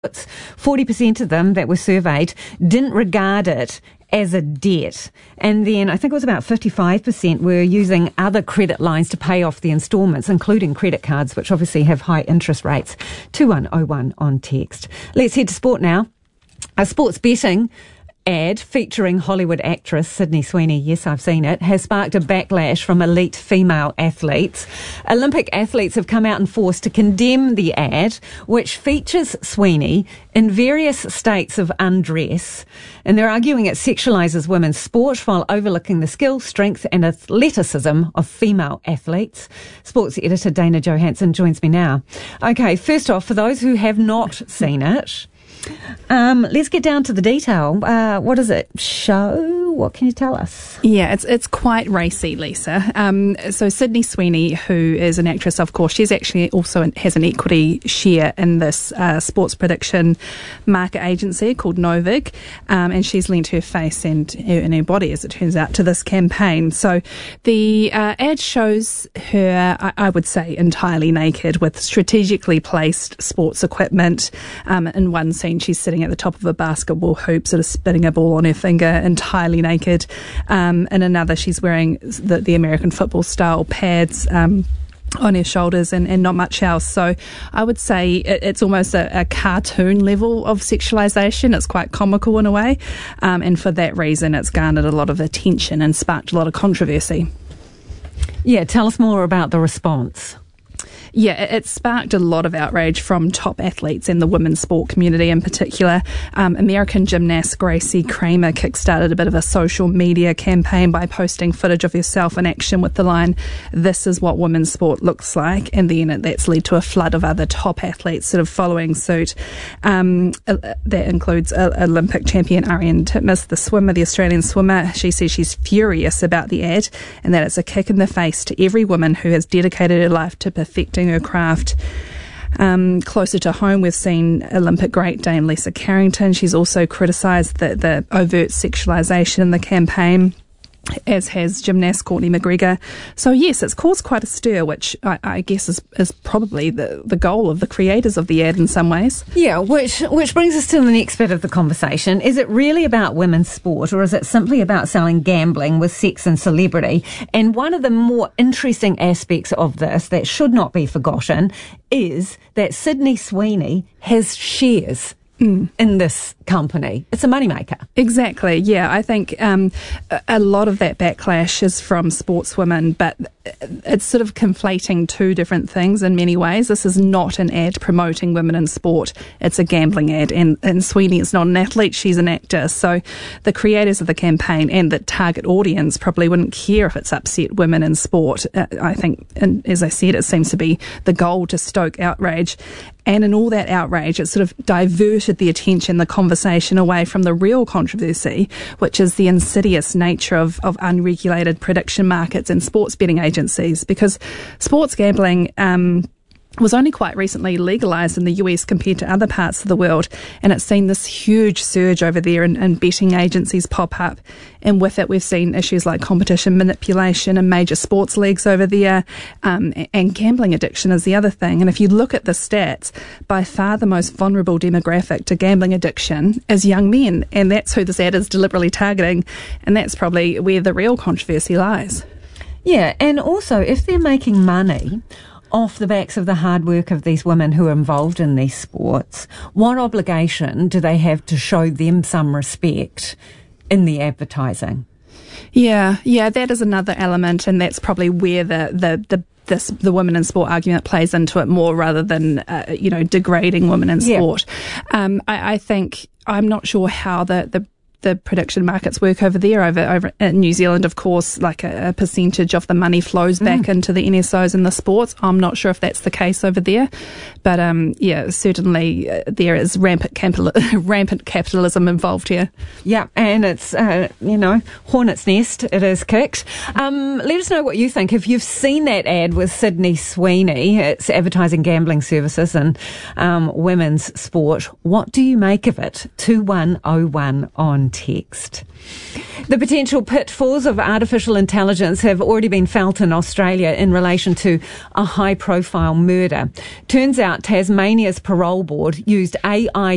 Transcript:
40% of them that were surveyed didn't regard it as a debt. And then I think it was about 55% were using other credit lines to pay off the instalments, including credit cards, which obviously have high interest rates. 2101 on text. Let's head to sport now. A sports betting ad featuring Hollywood actress Sydney Sweeney, yes, I've seen it, has sparked a backlash from elite female athletes. Olympic athletes have come out in force to condemn the ad, which features Sweeney in various states of undress. And they're arguing it sexualises women's sport while overlooking the skill, strength and athleticism of female athletes. Sports editor Dana Johansson joins me now. Okay, first off, for those who have not seen it, let's get down to the detail. What does it show? What can you tell us? Yeah, it's quite racy, Lisa. So Sydney Sweeney, who is an actress, of course, she's actually also has an equity share in this sports prediction market agency called Novig, and she's lent her face and her body, as it turns out, to this campaign. So the ad shows her, I would say, entirely naked with strategically placed sports equipment. In one scene, she's sitting at the top of a basketball hoop, sort of spinning a ball on her finger, entirely naked. In another, she's wearing the American football style pads on her shoulders and not much else. So I would say it's almost a cartoon level of sexualisation. It's quite comical in a way. And for that reason, it's garnered a lot of attention and sparked a lot of controversy. Yeah, tell us more about the response. Yeah, it sparked a lot of outrage from top athletes and the women's sport community in particular. American gymnast Gracie Kramer kickstarted a bit of a social media campaign by posting footage of herself in action with the line, "This is what women's sport looks like," and then that's led to a flood of other top athletes sort of following suit. That includes Olympic champion Ariarne Titmus, the Australian swimmer. She says she's furious about the ad and that it's a kick in the face to every woman who has dedicated her life to perfecting her craft. Closer to home, we've seen Olympic great Dame Lisa Carrington. She's also criticised the overt sexualisation in the campaign, as has gymnast Courtney McGregor. So yes, it's caused quite a stir, which I guess is probably the goal of the creators of the ad in some ways. Yeah, which brings us to the next bit of the conversation. Is it really about women's sport, or is it simply about selling gambling with sex and celebrity? And one of the more interesting aspects of this that should not be forgotten is that Sydney Sweeney has shares in this company. It's a moneymaker. Exactly, yeah. I think a lot of that backlash is from sportswomen, but it's sort of conflating two different things in many ways. This is not an ad promoting women in sport. It's a gambling ad, and Sweeney is not an athlete, she's an actor. So the creators of the campaign and the target audience probably wouldn't care if it's upset women in sport. I think, and as I said, it seems to be the goal to stoke outrage. And in all that outrage, it sort of diverted the attention, the conversation away from the real controversy, which is the insidious nature of unregulated prediction markets and sports betting agencies. Because sports gambling was only quite recently legalised in the US compared to other parts of the world, and it's seen this huge surge over there and betting agencies pop up, and with it we've seen issues like competition manipulation and major sports leagues over there, and gambling addiction is the other thing. And if you look at the stats, by far the most vulnerable demographic to gambling addiction is young men, and that's who this ad is deliberately targeting, and that's probably where the real controversy lies. Yeah, and also if they're making money off the backs of the hard work of these women who are involved in these sports, what obligation do they have to show them some respect in the advertising? Yeah, that is another element, and that's probably where the women in sport argument plays into it more, rather than degrading women in sport. I think, I'm not sure how the prediction markets work over there. Over in New Zealand, of course, like a percentage of the money flows back into the NSOs and the sports. I'm not sure if that's the case over there, but certainly there is rampant capitalism involved here. Yeah, and it's hornet's nest. It is kicked. Let us know what you think. If you've seen that ad with Sydney Sweeney, it's advertising gambling services and women's sport. What do you make of it? 2101 on text. The potential pitfalls of artificial intelligence have already been felt in Australia in relation to a high-profile murder. Turns out Tasmania's parole board used AI